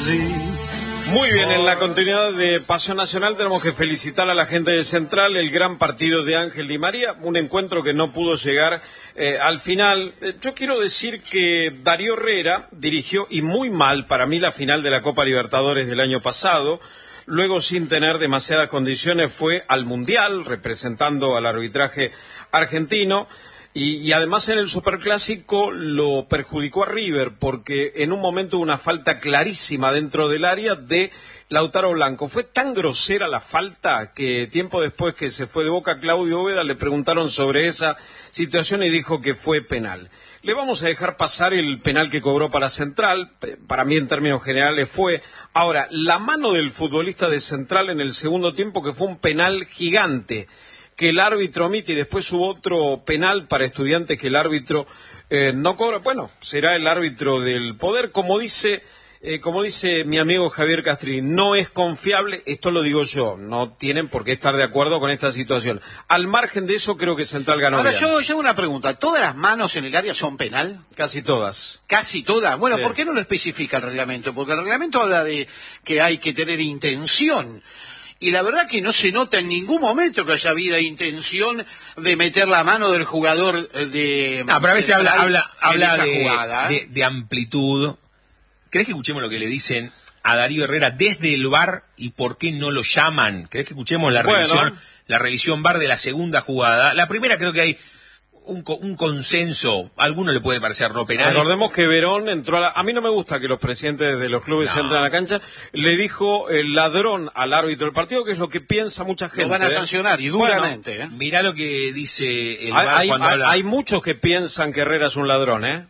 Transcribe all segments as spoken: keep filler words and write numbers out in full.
Muy bien, en la continuidad de Pasión Nacional tenemos que felicitar a la gente de Central, el gran partido de Ángel Di María, un encuentro que no pudo llegar eh, al final. Eh, yo quiero decir que Darío Herrera dirigió, y muy mal para mí, la final de la Copa Libertadores del año pasado. Luego, sin tener demasiadas condiciones, fue al Mundial, representando al arbitraje argentino. Y, y además en el Superclásico lo perjudicó a River, porque en un momento hubo una falta clarísima dentro del área de Lautaro Blanco. Fue tan grosera la falta que tiempo después que se fue de Boca, Claudio Úbeda, le preguntaron sobre esa situación y dijo que fue penal. Le vamos a dejar pasar el penal que cobró para Central, para mí en términos generales fue. Ahora, la mano del futbolista de Central en el segundo tiempo, que fue un penal gigante, que el árbitro omite, y después hubo otro penal para Estudiantes que el árbitro eh, no cobra. Bueno, será el árbitro del poder, como dice eh, como dice mi amigo Javier Castri, no es confiable, esto lo digo yo, no tienen por qué estar de acuerdo con esta situación. Al margen de eso, creo que Central ganó. Ahora bien. yo, yo hago una pregunta, ¿todas las manos en el área son penal? Casi todas. Casi todas. Bueno, Sí. ¿por qué no lo especifica el reglamento? Porque el reglamento habla de que hay que tener intención. Y la verdad que no se nota en ningún momento que haya habido intención de meter la mano del jugador de... No, pero a veces habla, habla, habla de, jugada, ¿eh? de, de amplitud. ¿Crees que escuchemos lo que le dicen a Darío Herrera desde el V A R y por qué no lo llaman? ¿Crees que escuchemos la Bueno. revisión, la revisión V A R de la segunda jugada? La primera creo que hay un, un consenso, a alguno le puede parecer no penal. Recordemos que Verón entró a la... A mí no me gusta que los presidentes de los clubes No. entren a la cancha. Le dijo el ladrón al árbitro del partido, que es lo que piensa mucha gente. Lo van a ¿eh? sancionar, y Bueno, duramente. ¿eh? Mirá lo que dice el V A R Hay, hay, cuando hay- habla. hay muchos que piensan que Herrera es un ladrón, ¿eh?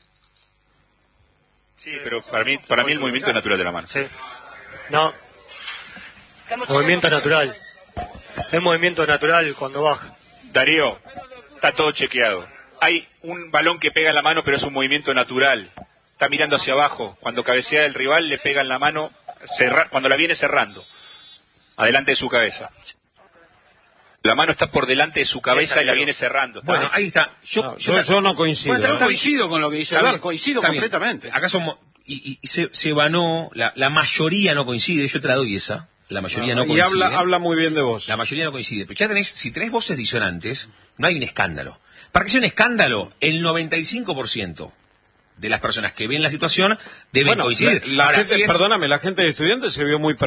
Sí, pero para mí, para mí el movimiento es natural de la mano. Sí. No. Movimiento natural. Es movimiento natural cuando baja. Darío, está todo chequeado. Hay un balón que pega en la mano, pero es un movimiento natural. Está mirando hacia abajo. Cuando cabecea el rival, le pega en la mano, cerra- cuando la viene cerrando, adelante de su cabeza. La mano está por delante de su cabeza y la viene cerrando. ¿está? Bueno, ahí está. Yo, No, yo yo, yo no coincido. Bueno, yo ¿eh? coincido con lo que dice Está el V A R, bien, coincido está bien. completamente. Acá somos, y, y- y se, se vanó, la, la mayoría no coincide, yo te la doy esa, la mayoría no, y coincide. habla, habla muy bien de vos. La mayoría no coincide, pero ya tenés, si tenés voces disonantes, no hay un escándalo. Para que sea un escándalo, el noventa y cinco por ciento de las personas que ven la situación deben Bueno, coincidir. la, la Ahora, gente, si es- perdóname, la gente de Estudiantes se vio muy